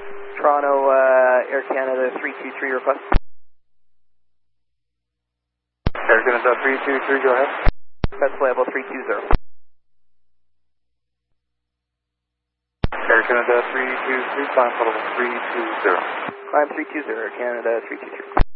Toronto, Air Canada 323 request. Air Canada 323, go ahead. That's level 320. Air Canada 323, climb level 320. Climb 320, Air Canada 323.